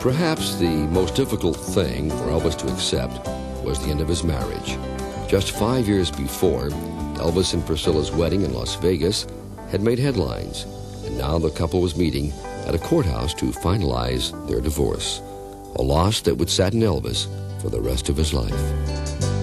Perhaps the most difficult thing for Elvis to accept was the end of his marriage. Just 5 years before, Elvis and Priscilla's wedding in Las Vegas had made headlines, and now the couple was meeting at a courthouse to finalize their divorce, a loss that would sadden Elvis for the rest of his life.